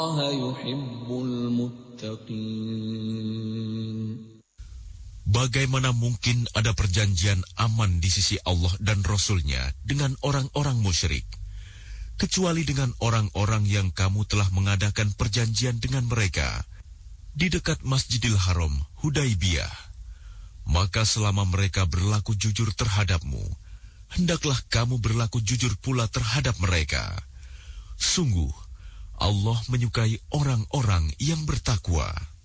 يحب المتقين. Bagaimana mungkin ada perjanjian aman di sisi Allah dan Rasul-Nya dengan orang-orang musyrik, kecuali dengan orang-orang yang kamu telah mengadakan perjanjian dengan mereka di dekat Masjidil Haram, Hudaibiyah. Maka selama mereka berlaku jujur terhadapmu, hendaklah kamu berlaku jujur pula terhadap mereka. Sungguh, Allah menyukai orang-orang yang bertakwa.